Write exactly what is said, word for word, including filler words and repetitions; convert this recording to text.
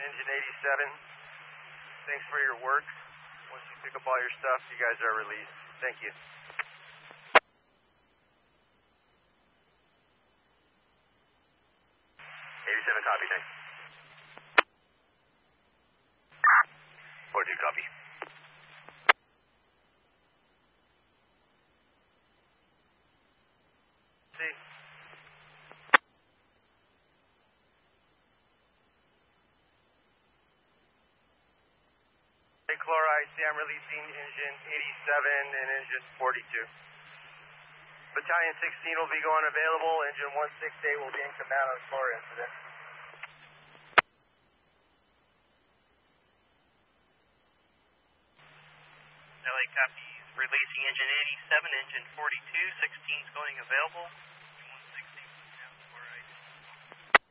Engine eighty-seven. Thanks for your work. Once you pick up all your stuff, you guys are released. Thank you. eighty-seven, copy, thanks. forty-two, copy. See? Hey, Chloride, see, I'm releasing engine eighty-seven and engine forty-two. Battalion sixteen will be going available. Engine one sixty-eight will be in command on floor incident. L A copies, releasing engine eighty-seven, engine forty-two, sixteen is going available.